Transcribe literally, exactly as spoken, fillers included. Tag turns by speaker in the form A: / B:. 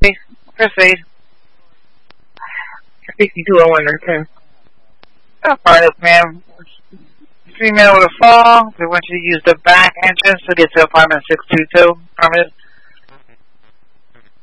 A: Proceed. sixty-two oh one, return. Alright, ma'am. Female with a fall. We want you to use the back entrance to get to apartment six two two. Apartment